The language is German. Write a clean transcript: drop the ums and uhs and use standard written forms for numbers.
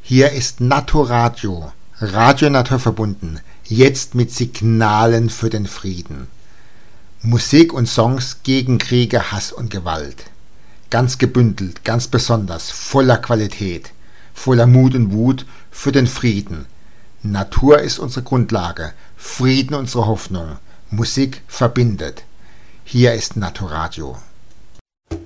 Hier ist Naturradio, Radio naturverbunden, jetzt mit Signalen für den Frieden. Musik und Songs gegen Kriege, Hass und Gewalt. Ganz gebündelt, ganz besonders, voller Qualität, voller Mut und Wut für den Frieden. Natur ist unsere Grundlage, Frieden unsere Hoffnung, Musik verbindet. Hier ist Naturradio.